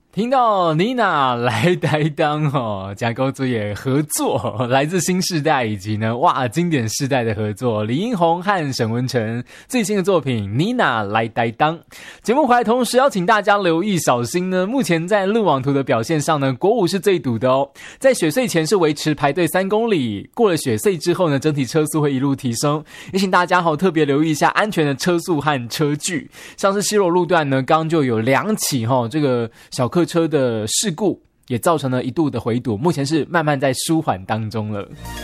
听到妮娜来担当加高作业合作，来自新世代以及呢经典世代的合作，李英宏和沈文程最新的作品妮娜来担当。节目回来同时要请大家留意小心呢，目前在路网图的表现上呢，国五是最堵的哦。在雪隧前是维持排队3公里，过了雪隧之后呢，整体车速会一路提升，也请大家特别留意一下安全的车速和车距。像是西螺路段呢，刚就有2起这个小客车的事故，也造成了一度的回堵，目前是慢慢在舒缓当中了。